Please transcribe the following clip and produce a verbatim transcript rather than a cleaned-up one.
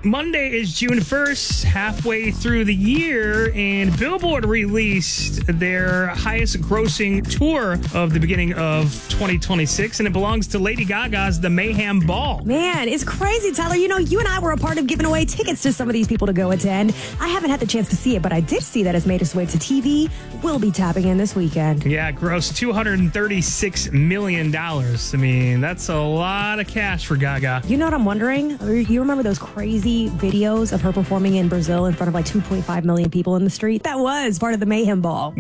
Monday is June first, halfway through the year, and Billboard released their highest grossing tour of the beginning of twenty twenty-six, and it belongs to Lady Gaga's The Mayhem Ball. Man, it's crazy, Tyler. You know, you and I were a part of giving away tickets to some of these people to go attend. I haven't had the chance to see it, but I did see that it's made its way to T V. We'll be tapping in this weekend. Yeah, it grossed two hundred thirty-six million dollars. I mean, that's a lot of cash for Gaga. You know what I'm wondering? You remember those crazy videos of her performing in Brazil in front of like two point five million people in the street? That was part of the Mayhem Ball.